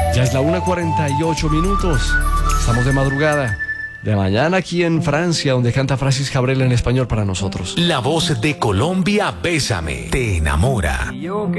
Ya es la 1:48. Estamos de madrugada. De mañana aquí en Francia, donde canta Francis Cabrel en español para nosotros. La voz de Colombia, Bésame, te enamora. Yo